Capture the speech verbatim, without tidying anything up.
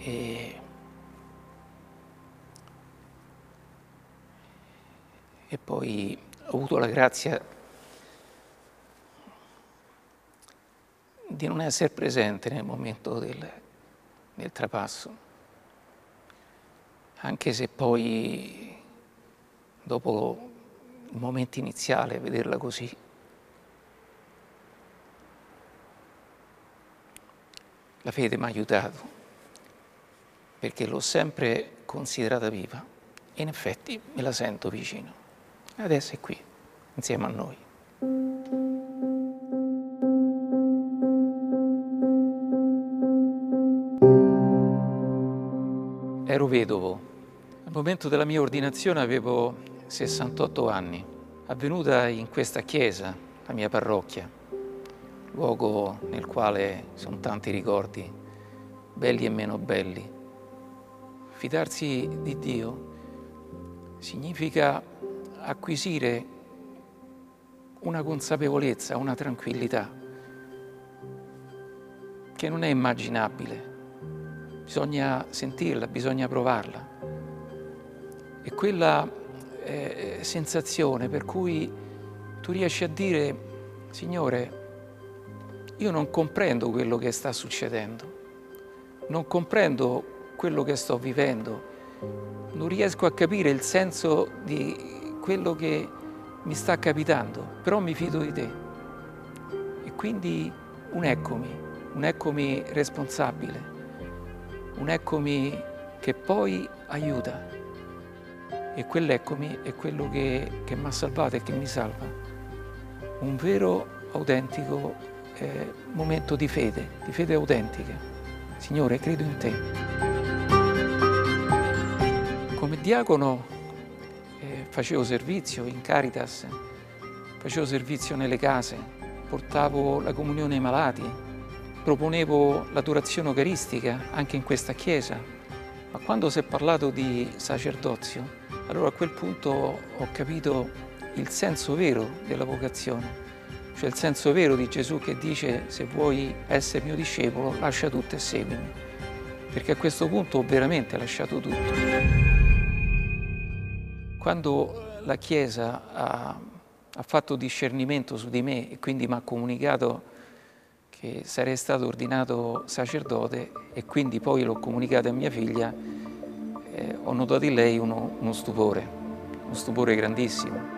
e, e poi ho avuto la grazia di non essere presente nel momento del, del trapasso, anche se poi dopo il momento iniziale, vederla così, la fede mi ha aiutato, perché l'ho sempre considerata viva e in effetti me la sento vicino. Adesso è qui, insieme a noi. Ero vedovo. Al momento della mia ordinazione avevo sessantotto anni. Avvenuta in questa chiesa, la mia parrocchia, luogo nel quale sono tanti ricordi, belli e meno belli. Fidarsi di Dio significa acquisire una consapevolezza, una tranquillità che non è immaginabile. Bisogna sentirla, bisogna provarla. E quella eh, sensazione per cui tu riesci a dire: Signore, io non comprendo quello che sta succedendo, non comprendo quello che sto vivendo, non riesco a capire il senso di quello che mi sta capitando, però mi fido di te. E quindi un eccomi, un eccomi responsabile, un eccomi che poi aiuta. E quell'eccomi è quello che, che mi ha salvato e che mi salva. Un vero, autentico eh, momento di fede, di fede autentica. Signore, credo in te. Come diacono eh, facevo servizio in Caritas, facevo servizio nelle case, portavo la comunione ai malati, proponevo l'adorazione eucaristica anche in questa chiesa. Ma quando si è parlato di sacerdozio, allora a quel punto ho capito il senso vero della vocazione, cioè il senso vero di Gesù che dice: se vuoi essere mio discepolo, lascia tutto e seguimi. Perché a questo punto ho veramente lasciato tutto. Quando la Chiesa ha, ha fatto discernimento su di me e quindi mi ha comunicato che sarei stato ordinato sacerdote e quindi poi l'ho comunicato a mia figlia, eh, ho notato in lei uno, uno stupore, uno stupore grandissimo.